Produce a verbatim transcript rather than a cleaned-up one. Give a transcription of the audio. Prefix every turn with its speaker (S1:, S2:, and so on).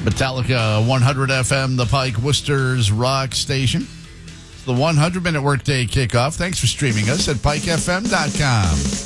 S1: Metallica one hundred F M, the Pike Worcester's rock station. It's the one hundred minute workday kickoff. Thanks for streaming us at pike f m dot com.